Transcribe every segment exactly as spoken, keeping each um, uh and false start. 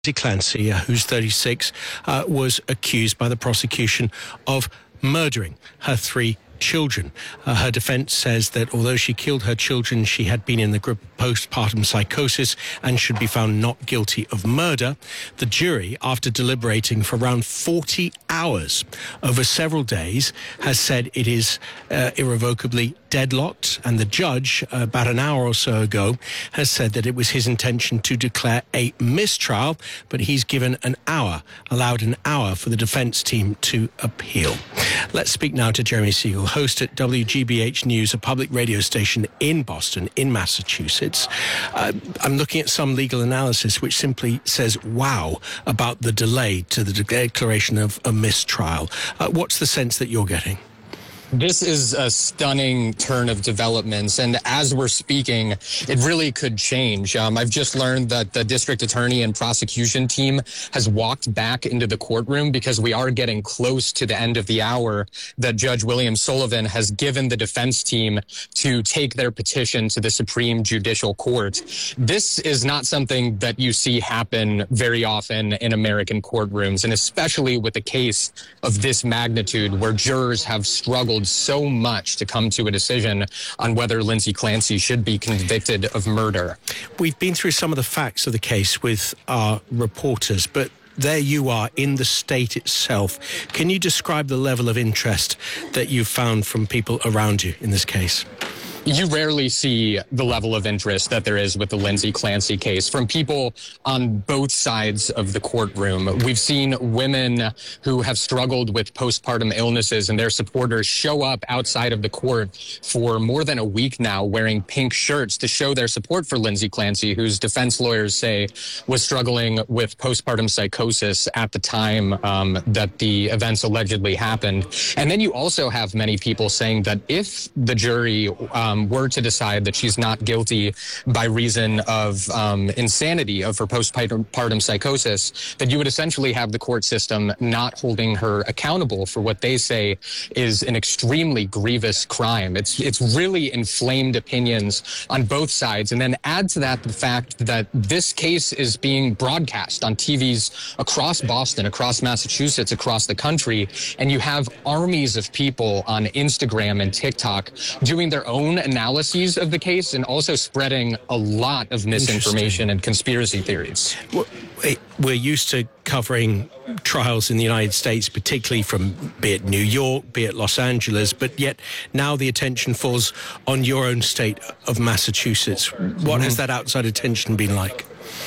Lindsay Clancy, uh, who's thirty-six, uh, was accused by the prosecution of murdering her three children. Uh, her defense says that although she killed her children, she had been in the grip of postpartum psychosis and should be found not guilty of murder. The jury, after deliberating for around forty hours over several days, has said it is uh, irrevocably deadlocked, and the judge, uh, about an hour or so ago, has said that it was his intention to declare a mistrial, but he's given an hour, allowed an hour for the defense team to appeal. Let's speak now to Jeremy Siegel, host at W G B H News, a public radio station in Boston, in Massachusetts. Uh, I'm looking at some legal analysis which simply says, wow, about the delay to the declaration of a mistrial. Uh, what's the sense that you're getting? This is a stunning turn of developments, and as we're speaking, it really could change. Um, I've just learned that the district attorney and prosecution team has walked back into the courtroom because we are getting close to the end of the hour that Judge William Sullivan has given the defense team to take their petition to the Supreme Judicial Court. This is not something that you see happen very often in American courtrooms, and especially with a case of this magnitude where jurors have struggled so much to come to a decision on whether Lindsay Clancy should be convicted of murder. We've been through some of the facts of the case with our reporters, but there you are in the state itself. Can you describe the level of interest that you've found from people around you in this case? You rarely see the level of interest that there is with the Lindsay Clancy case from people on both sides of the courtroom. We've seen women who have struggled with postpartum illnesses and their supporters show up outside of the court for more than a week now wearing pink shirts to show their support for Lindsay Clancy, whose defense lawyers say was struggling with postpartum psychosis at the time um, that the events allegedly happened. And then you also have many people saying that if the jury um, Um, were to decide that she's not guilty by reason of um, insanity of her postpartum psychosis, that you would essentially have the court system not holding her accountable for what they say is an extremely grievous crime. It's it's really inflamed opinions on both sides. And then add to that the fact that this case is being broadcast on T Vs across Boston, across Massachusetts, across the country, and you have armies of people on Instagram and TikTok doing their own analyses of the case and also spreading a lot of misinformation and conspiracy theories. We're used to covering trials in the United States, particularly from be it New York, be it Los Angeles, but yet now the attention falls on your own state of Massachusetts. What mm-hmm. has that outside attention been like?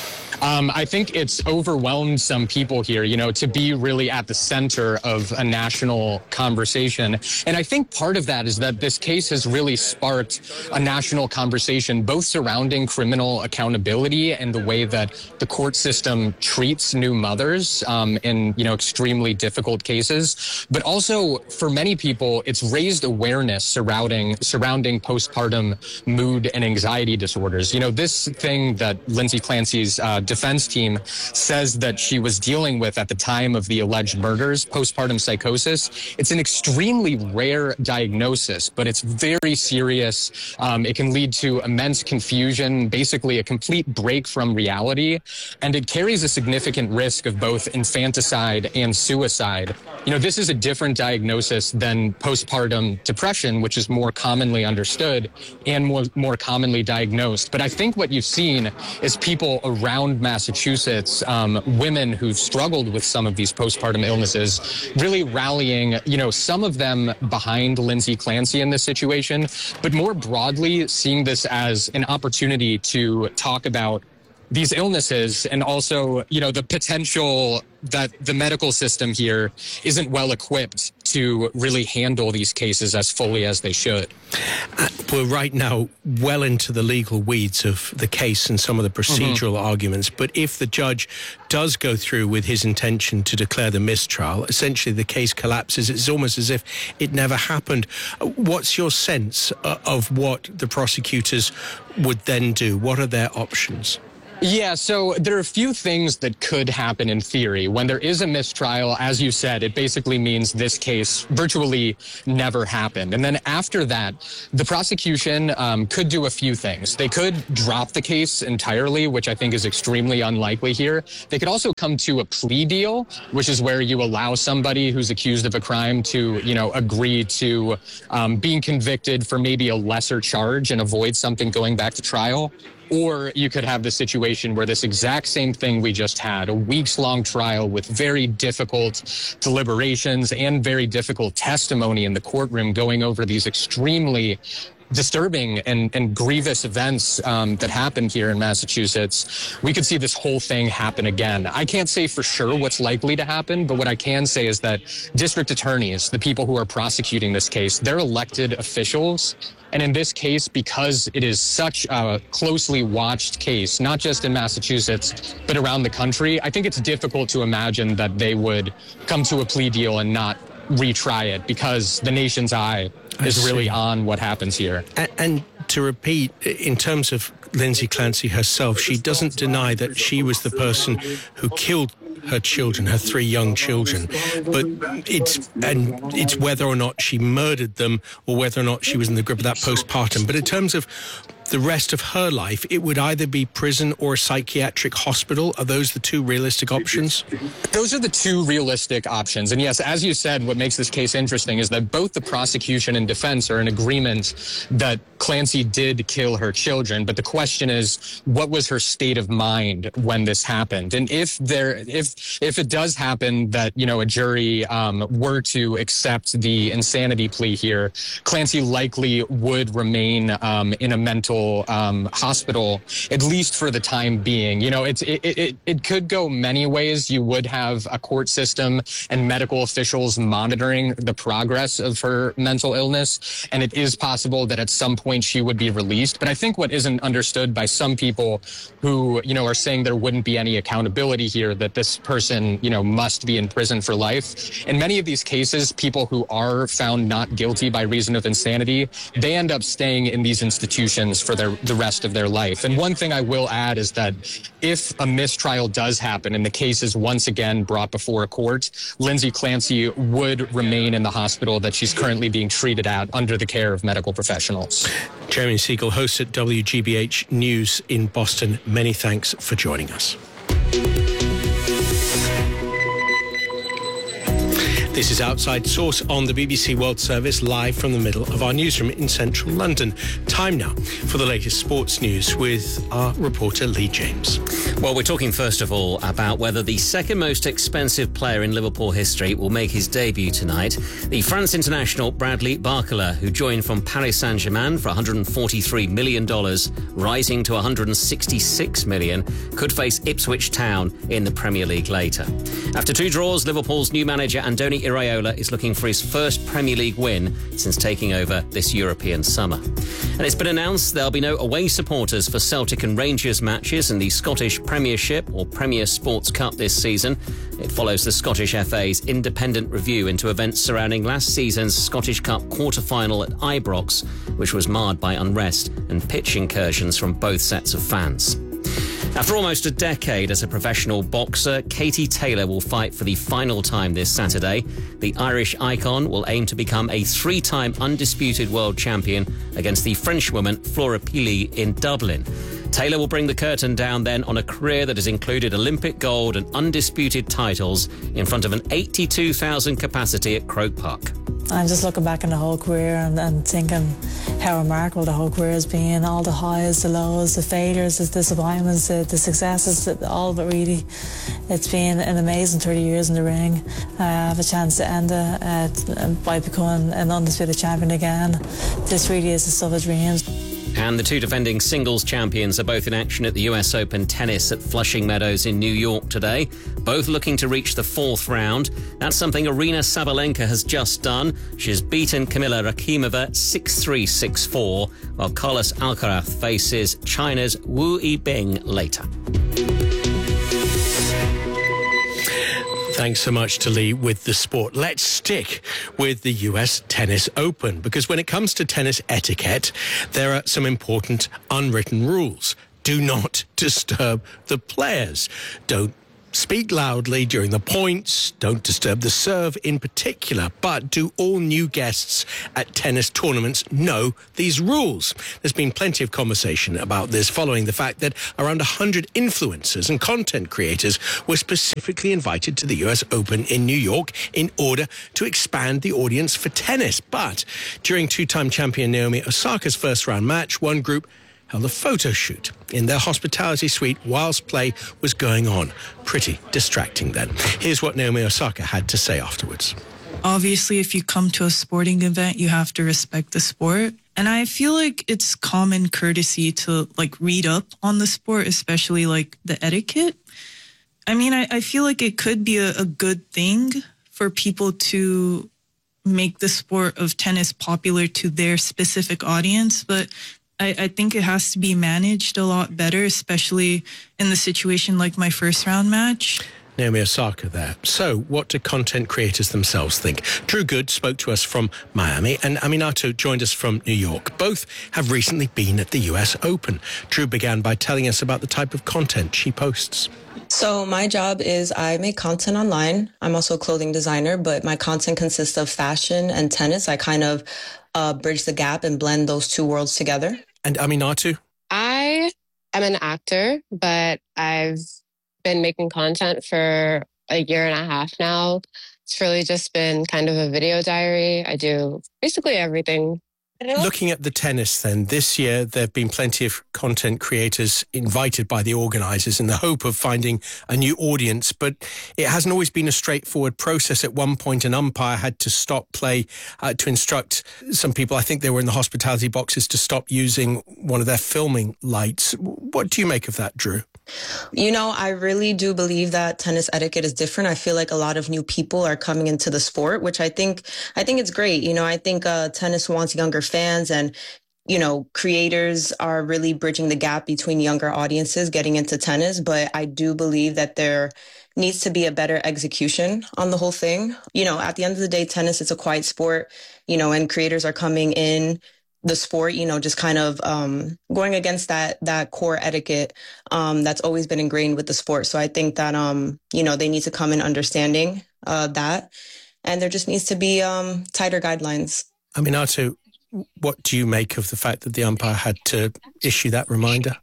Um, I think it's overwhelmed some people here, you know, to be really at the center of a national conversation. And I think part of that is that this case has really sparked a national conversation, both surrounding criminal accountability and the way that the court system treats new mothers um, in, you know, extremely difficult cases. But also for many people, it's raised awareness surrounding surrounding postpartum mood and anxiety disorders. You know, this thing that Lindsay Clancy's uh, defense team says that she was dealing with at the time of the alleged murders, postpartum psychosis. It's an extremely rare diagnosis, but it's very serious. Um, it can lead to immense confusion, basically a complete break from reality, and it carries a significant risk of both infanticide and suicide. You know, this is a different diagnosis than postpartum depression, which is more commonly understood and more, more commonly diagnosed. But I think what you've seen is people around Massachusetts, um, women who've struggled with some of these postpartum illnesses, really rallying, you know, some of them behind Lindsay Clancy in this situation, but more broadly seeing this as an opportunity to talk about these illnesses and also, you know, the potential that the medical system here isn't well equipped to really handle these cases as fully as they should. Uh, we're right now well into the legal weeds of the case and some of the procedural mm-hmm. arguments, but if the judge does go through with his intention to declare the mistrial, essentially the case collapses. It's almost as if it never happened. What's your sense uh, of what the prosecutors would then do? What are their options? Yeah, so there are a few things that could happen in theory. When there is a mistrial, as you said, it basically means this case virtually never happened. And then after that, the prosecution um, could do a few things. They could drop the case entirely, which I think is extremely unlikely here. They could also come to a plea deal, which is where you allow somebody who's accused of a crime to, you know, agree to um, being convicted for maybe a lesser charge and avoid something going back to trial. Or you could have the situation where this exact same thing we just had, a weeks-long trial with very difficult deliberations and very difficult testimony in the courtroom going over these extremely disturbing and, and grievous events um, that happened here in Massachusetts. We could see this whole thing happen again. I can't say for sure what's likely to happen, but what I can say is that district attorneys, the people who are prosecuting this case, they're elected officials. And in this case, because it is such a closely watched case, not just in Massachusetts, but around the country, I think it's difficult to imagine that they would come to a plea deal and not retry it, because the nation's eye is really on what happens here. And, and to repeat, in terms of Lindsay Clancy herself, she doesn't deny that she was the person who killed her children, her three young children, but it's and it's whether or not she murdered them or whether or not she was in the grip of that postpartum. But in terms of the rest of her life, it would either be prison or a psychiatric hospital. Are those the two realistic options? Those are the two realistic options. And yes, as you said, what makes this case interesting is that both the prosecution and defense are in agreement that Clancy did kill her children. But the question is, what was her state of mind when this happened? And if there, if if it does happen that, you know, a jury um, were to accept the insanity plea here, Clancy likely would remain um, in a mental Um, hospital, at least for the time being. You know, it's it, it it could go many ways. You would have a court system and medical officials monitoring the progress of her mental illness, and it is possible that at some point she would be released. But I think what isn't understood by some people who, you know, are saying there wouldn't be any accountability here, that this person, you know, must be in prison for life. In many of these cases, people who are found not guilty by reason of insanity, they end up staying in these institutions for their, the rest of their life. And one thing I will add is that if a mistrial does happen and the case is once again brought before a court, Lindsay Clancy would remain in the hospital that she's currently being treated at under the care of medical professionals. Jeremy Siegel, host at W G B H News in Boston. Many thanks for joining us. This is Outside Source on the B B C World Service, live from the middle of our newsroom in central London. Time now for the latest sports news with our reporter Lee James. Well, we're talking first of all about whether the second most expensive player in Liverpool history will make his debut tonight. The France international Bradley Barcola, who joined from Paris Saint-Germain for one hundred forty-three million dollars, rising to one hundred sixty-six million dollars, could face Ipswich Town in the Premier League later. After two draws, Liverpool's new manager Andoni Iraola is looking for his first Premier League win since taking over this European summer. And it's been announced there'll be no away supporters for Celtic and Rangers matches in the Scottish Premiership or Premier Sports Cup this season. It follows the Scottish F A's independent review into events surrounding last season's Scottish Cup quarter-final at Ibrox, which was marred by unrest and pitch incursions from both sets of fans. After almost a decade as a professional boxer, Katie Taylor will fight for the final time this Saturday. The Irish icon will aim to become a three-time undisputed world champion against the Frenchwoman Flora Pili in Dublin. Taylor will bring the curtain down then on a career that has included Olympic gold and undisputed titles in front of an eighty-two thousand capacity at Croke Park. I'm just looking back on the whole career and, and thinking how remarkable the whole career has been. All the highs, the lows, the failures, the disappointments, the, the successes, all of it really. It's been an amazing thirty years in the ring. I have a chance to end it uh, by becoming an undisputed champion again. This really is the stuff of dreams. And the two defending singles champions are both in action at the U S Open tennis at Flushing Meadows in New York today, both looking to reach the fourth round. That's something Aryna Sabalenka has just done. She's beaten Kamila Rakimova six three, six four, while Carlos Alcaraz faces China's Wu Yibing later. Thanks so much to Lee with the sport. Let's stick with the U S Tennis Open, because when it comes to tennis etiquette, there are some important unwritten rules. do not disturb the players. Don't speak loudly during the points. Don't disturb the serve in particular. But do all new guests at tennis tournaments know these rules? There's been plenty of conversation about this following the fact that around one hundred influencers and content creators were specifically invited to the U S Open in New York in order to expand the audience for tennis. But during two-time champion Naomi Osaka's first round match, one group held a photo shoot in their hospitality suite whilst play was going on. Pretty distracting then. Here's what Naomi Osaka had to say afterwards. Obviously, if you come to a sporting event, you have to respect the sport. And I feel like it's common courtesy to like read up on the sport, especially like the etiquette. I mean, I, I feel like it could be a, a good thing for people to make the sport of tennis popular to their specific audience, but I, I think it has to be managed a lot better, especially in the situation like my first round match. Naomi Osaka there. So what do content creators themselves think? Drew Good spoke to us from Miami and Aminatou joined us from New York. Both have recently been at the U S Open. Drew began by telling us about the type of content she posts. So my job is I make content online. I'm also a clothing designer, but my content consists of fashion and tennis. I kind of uh, bridge the gap and blend those two worlds together. And Aminatou? I am an actor, but I've been making content for a year and a half now. It's really just been kind of a video diary. I do basically everything. Looking at the tennis then, this year there have been plenty of content creators invited by the organisers in the hope of finding a new audience, but it hasn't always been a straightforward process. At one point, an umpire had to stop play uh, to instruct some people, I think they were in the hospitality boxes, to stop using one of their filming lights. What do you make of that, Drew? You know, I really do believe that tennis etiquette is different. I feel like a lot of new people are coming into the sport, which I think, I think it's great. You know, I think uh, tennis wants younger fans and, you know, creators are really bridging the gap between younger audiences getting into tennis. But I do believe that there needs to be a better execution on the whole thing. You know, at the end of the day, tennis is a quiet sport, you know, and creators are coming in the sport, you know, just kind of um, going against that that core etiquette um, that's always been ingrained with the sport. So I think that, um, you know, they need to come in understanding uh, that. And there just needs to be um, tighter guidelines. Aminatou, what do you make of the fact that the umpire had to issue that reminder?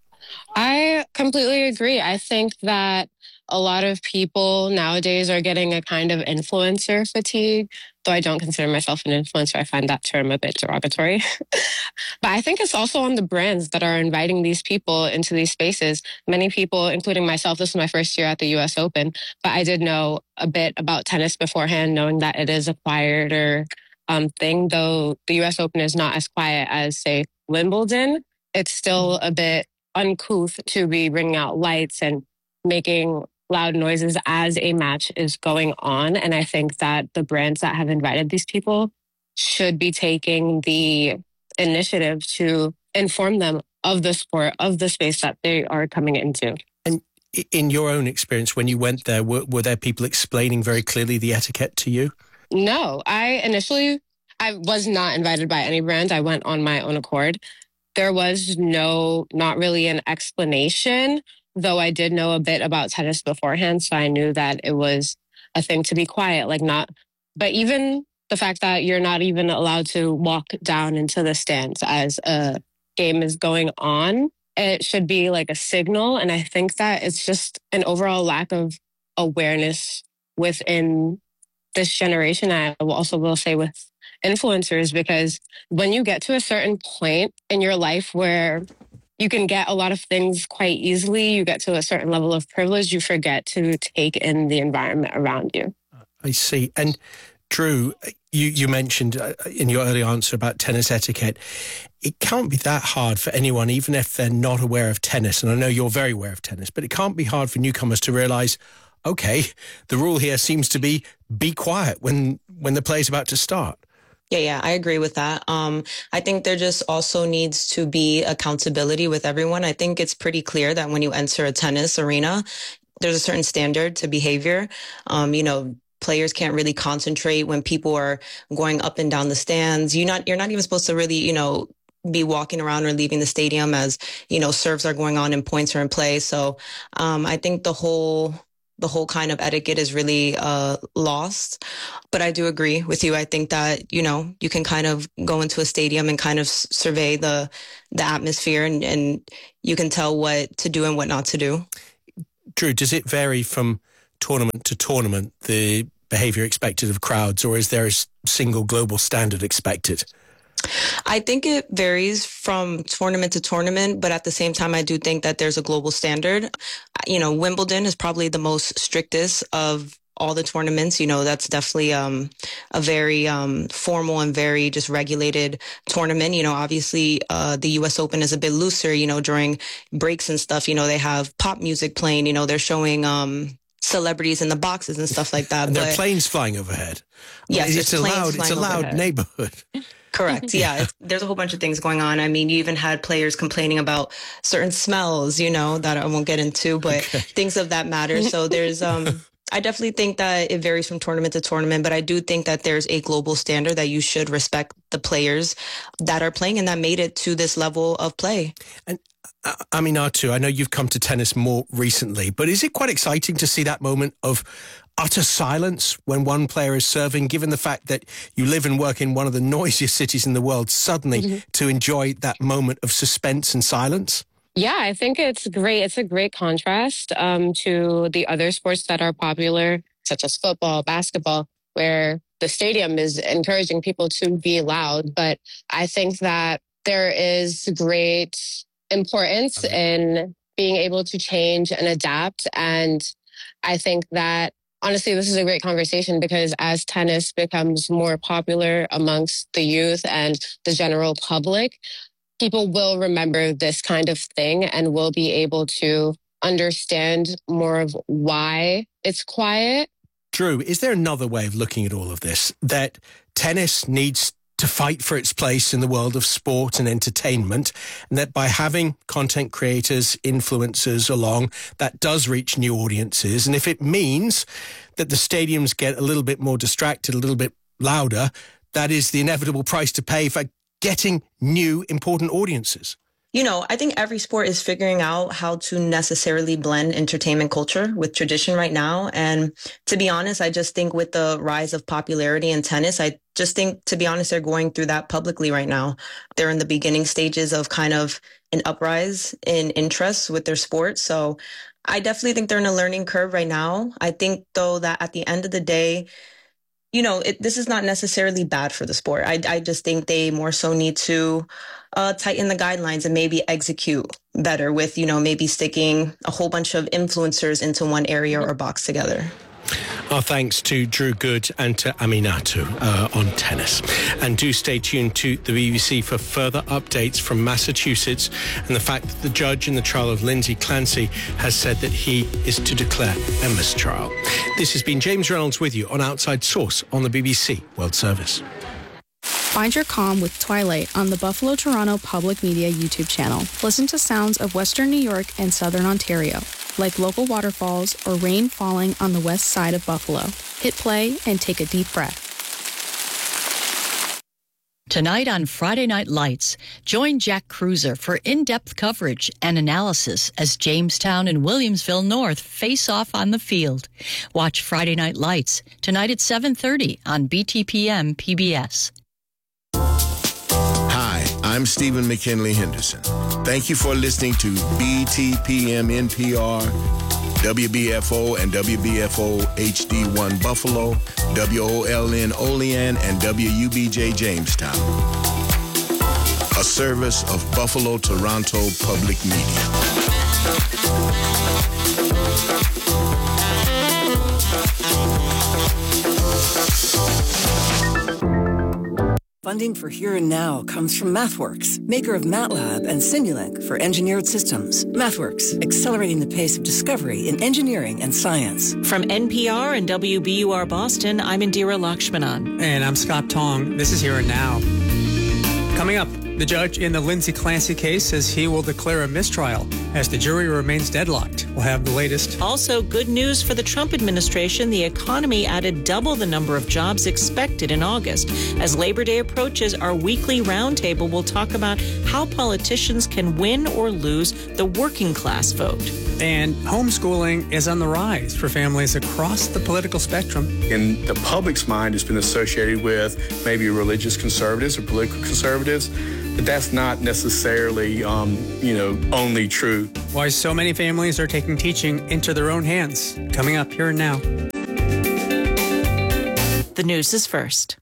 I completely agree. I think that a lot of people nowadays are getting a kind of influencer fatigue, though I don't consider myself an influencer. I find that term a bit derogatory. But I think it's also on the brands that are inviting these people into these spaces. Many people, including myself, this is my first year at the U S Open, but I did know a bit about tennis beforehand, knowing that it is a quieter um, thing, though the U S Open is not as quiet as, say, Wimbledon. It's still a bit uncouth to be bringing out lights and making loud noises as a match is going on. And I think that the brands that have invited these people should be taking the initiative to inform them of the sport, of the space that they are coming into. And in your own experience, when you went there, were, were there people explaining very clearly the etiquette to you? No, I initially, I was not invited by any brand. I went on my own accord. There was no, not really an explanation, though I did know a bit about tennis beforehand. So I knew that it was a thing to be quiet, like not, but even the fact that you're not even allowed to walk down into the stands as a game is going on, it should be like a signal. And I think that it's just an overall lack of awareness within this generation. I also will say with influencers, because when you get to a certain point in your life where you can get a lot of things quite easily, you get to a certain level of privilege, you forget to take in the environment around you. I see. And Drew, you, you mentioned in your early answer about tennis etiquette. It can't be that hard for anyone, even if they're not aware of tennis. And I know you're very aware of tennis, but it can't be hard for newcomers to realise, okay, the rule here seems to be be quiet when, when the play's about to start. Yeah, yeah, I agree with that. Um, I think there just also needs to be accountability with everyone. I think it's pretty clear that when you enter a tennis arena, there's a certain standard to behavior. Um, you know, players can't really concentrate when people are going up and down the stands. You're not, you're not even supposed to really, you know, be walking around or leaving the stadium as, you know, serves are going on and points are in play. So um, I think the whole the whole kind of etiquette is really uh, lost. But I do agree with you. I think that, you know, you can kind of go into a stadium and kind of survey the the atmosphere and, and you can tell what to do and what not to do. Drew, does it vary from tournament to tournament, the behaviour expected of crowds, or is there a single global standard expected? I think it varies from tournament to tournament, but at the same time, I do think that there's a global standard. You know, Wimbledon is probably the most strictest of all the tournaments. You know, that's definitely um, a very um, formal and very just regulated tournament. You know, obviously uh, the U S Open is a bit looser, you know, during breaks and stuff. You know, they have pop music playing, you know, they're showing um, celebrities in the boxes and stuff like that. And there but, are planes flying overhead. Yes, it's a loud, it's a loud overhead. neighborhood. Correct. Yeah. It's, there's a whole bunch of things going on. I mean, you even had players complaining about certain smells, you know, that I won't get into, but okay. things of that matter. So there's, um, I definitely think that it varies from tournament to tournament, but I do think that there's a global standard that you should respect the players that are playing and that made it to this level of play. And uh, Aminatou, I know you've come to tennis more recently, but is it quite exciting to see that moment of utter silence when one player is serving, given the fact that you live and work in one of the noisiest cities in the world, suddenly mm-hmm. to enjoy that moment of suspense and silence? Yeah, I think it's great. It's a great contrast um, to the other sports that are popular, such as football, basketball, where the stadium is encouraging people to be loud. But I think that there is great importance in being able to change and adapt. And I think that honestly, this is a great conversation because as tennis becomes more popular amongst the youth and the general public, people will remember this kind of thing and will be able to understand more of why it's quiet. Drew, is there another way of looking at all of this? That tennis needs to fight for its place in the world of sport and entertainment, and that by having content creators, influencers along, that does reach new audiences. And if it means that the stadiums get a little bit more distracted, a little bit louder, that is the inevitable price to pay for getting new important audiences. You know, I think every sport is figuring out how to necessarily blend entertainment culture with tradition right now. And to be honest, I just think with the rise of popularity in tennis, I just think, to be honest, they're going through that publicly right now. They're in the beginning stages of kind of an uprise in interest with their sport. So I definitely think they're in a learning curve right now. I think, though, that at the end of the day, you know, it, this is not necessarily bad for the sport. I, I just think they more so need to uh, tighten the guidelines and maybe execute better with, you know, maybe sticking a whole bunch of influencers into one area or box together. Our thanks to Drew Good and to Aminatou uh, on tennis. And do stay tuned to the B B C for further updates from Massachusetts and the fact that the judge in the trial of Lindsay Clancy has said that he is to declare a mistrial. This has been James Reynolds with you on Outside Source on the B B C World Service. Find your calm with Twilight on the Buffalo Toronto Public Media YouTube channel. Listen to sounds of Western New York and Southern Ontario, like local waterfalls or rain falling on the west side of Buffalo. Hit play and take a deep breath. Tonight on Friday Night Lights, join Jack Cruiser for in-depth coverage and analysis as Jamestown and Williamsville North face off on the field. Watch Friday Night Lights tonight at seven thirty on B T P M P B S. Hi, I'm Stephen McKinley Henderson. Thank you for listening to B T P M N P R, W B F O and W B F O H D one Buffalo, W O L N Olean, and W U B J Jamestown. A service of Buffalo Toronto Public Media. Funding for Here and Now comes from MathWorks, maker of MATLAB and Simulink for engineered systems. MathWorks, accelerating the pace of discovery in engineering and science. From N P R and W B U R Boston, I'm Indira Lakshmanan. And I'm Scott Tong. This is Here and Now. Coming up, The judge in the Lindsay Clancy case says he will declare a mistrial as the jury remains deadlocked. We'll have the latest. Also, good news for the Trump administration. The economy added double the number of jobs expected in August. As Labor Day approaches, our weekly roundtable will talk about how politicians can win or lose the working class vote. And homeschooling is on the rise for families across the political spectrum. In the public's mind, it's been associated with maybe religious conservatives or political conservatives, but that's not necessarily, um, you know, only true. Why so many families are taking teaching into their own hands. Coming up here and now. The news is first.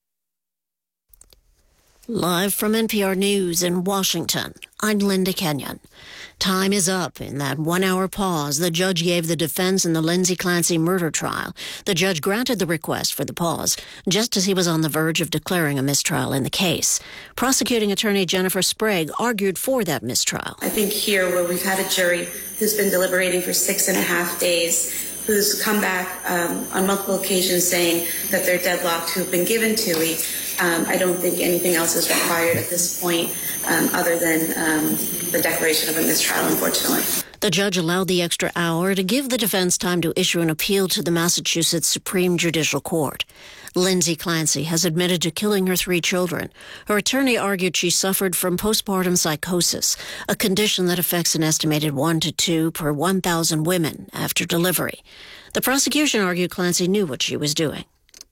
Live from N P R News in Washington, I'm Linda Kenyon. Time is up in that one-hour pause the judge gave the defense in the Lindsay Clancy murder trial. The judge granted the request for the pause just as he was on the verge of declaring a mistrial in the case. Prosecuting attorney Jennifer Sprague argued for that mistrial. I think here, where we've had a jury who's been deliberating for six and a half days, who's come back um, on multiple occasions saying that they're deadlocked, who've been given two weeks, Um, I don't think anything else is required at this point um, other than um, the declaration of a mistrial, unfortunately. The judge allowed the extra hour to give the defense time to issue an appeal to the Massachusetts Supreme Judicial Court. Lindsay Clancy has admitted to killing her three children. Her attorney argued she suffered from postpartum psychosis, a condition that affects an estimated one to two per one thousand women after delivery. The prosecution argued Clancy knew what she was doing.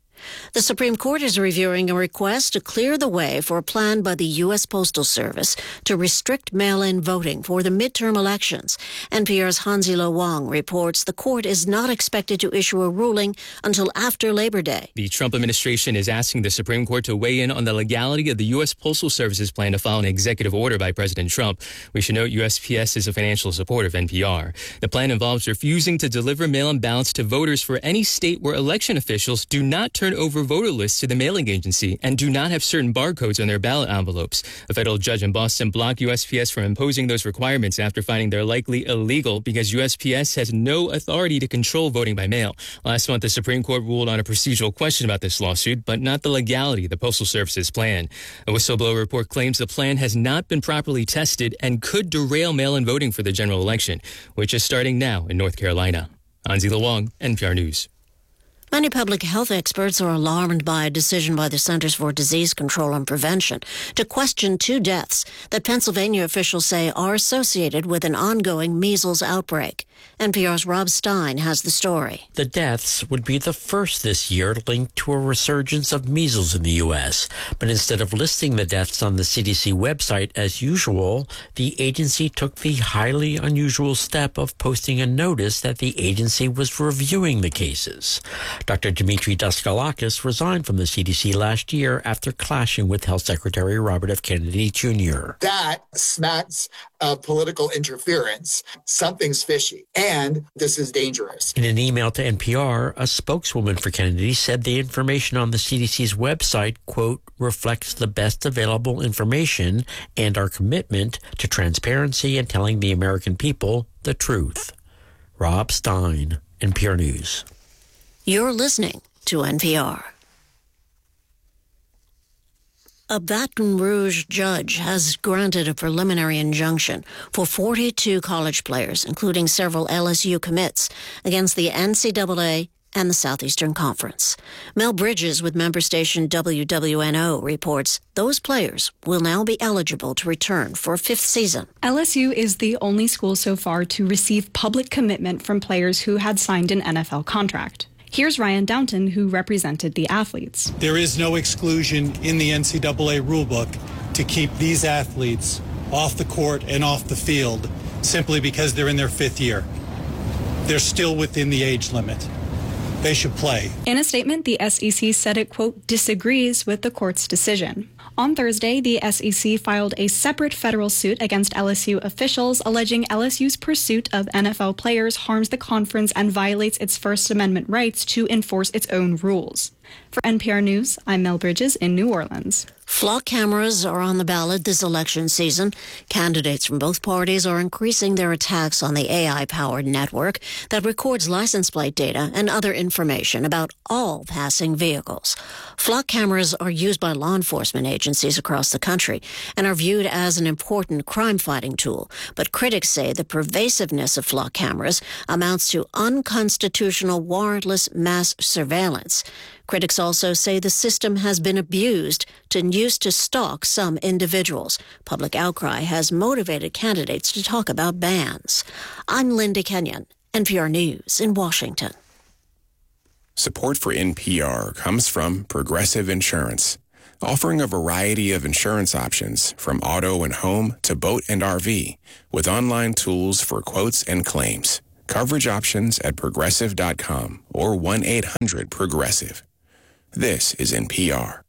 The Supreme Court is reviewing a request to clear the way for a plan by the U S Postal Service to restrict mail-in voting for the midterm elections. N P R's Hansilo Wang reports the court is not expected to issue a ruling until after Labor Day. The Trump administration is asking the Supreme Court to weigh in on the legality of the U S Postal Service's plan to file an executive order by President Trump. We should note U S P S is a financial supporter of N P R. The plan involves refusing to deliver mail-in ballots to voters for any state where election officials do not turn over voter lists to the mailing agency and do not have certain barcodes on their ballot envelopes. A federal judge in Boston blocked U S P S from imposing those requirements after finding they're likely illegal because U S P S has no authority to control voting by mail. Last month, the Supreme Court ruled on a procedural question about this lawsuit, but not the legality of the Postal Service's plan. A whistleblower report claims the plan has not been properly tested and could derail mail-in voting for the general election, which is starting now in North Carolina. Hansilo Wang, N P R News. Many public health experts are alarmed by a decision by the Centers for Disease Control and Prevention to question two deaths that Pennsylvania officials say are associated with an ongoing measles outbreak. N P R's Rob Stein has the story. The deaths would be the first this year linked to a resurgence of measles in the U S. But instead of listing the deaths on the C D C website as usual, the agency took the highly unusual step of posting a notice that the agency was reviewing the cases. Doctor Dimitri Daskalakis resigned from the C D C last year after clashing with Health Secretary Robert F. Kennedy Junior That smacks of political interference. Something's fishy, and this is dangerous. In an email to N P R, a spokeswoman for Kennedy said the information on the C D C's website, quote, reflects the best available information and our commitment to transparency and telling the American people the truth. Rob Stein, N P R News. You're listening to N P R. A Baton Rouge judge has granted a preliminary injunction for forty-two college players, including several L S U commits, against the N C double A and the Southeastern Conference. Mel Bridges with member station W W N O reports those players will now be eligible to return for a fifth season. L S U is the only school so far to receive public commitment from players who had signed an N F L contract. Here's Ryan Downton, who represented the athletes. There is no exclusion in the N C double A rulebook to keep these athletes off the court and off the field simply because they're in their fifth year. They're still within the age limit. They should play. In a statement, the S E C said it, quote, disagrees with the court's decision. On Thursday, the S E C filed a separate federal suit against L S U officials, alleging L S U's pursuit of N F L players harms the conference and violates its First Amendment rights to enforce its own rules. For N P R News, I'm Mel Bridges in New Orleans. Flock cameras are on the ballot this election season. Candidates from both parties are increasing their attacks on the A I-powered network that records license plate data and other information about all passing vehicles. Flock cameras are used by law enforcement agencies across the country and are viewed as an important crime-fighting tool. But critics say the pervasiveness of flock cameras amounts to unconstitutional warrantless mass surveillance. Critics also say the system has been abused and used to stalk some individuals. Public outcry has motivated candidates to talk about bans. I'm Linda Kenyon, N P R News in Washington. Support for N P R comes from Progressive Insurance, offering a variety of insurance options from auto and home to boat and R V, with online tools for quotes and claims. Coverage options at progressive dot com or one eight hundred progressive. This is N P R.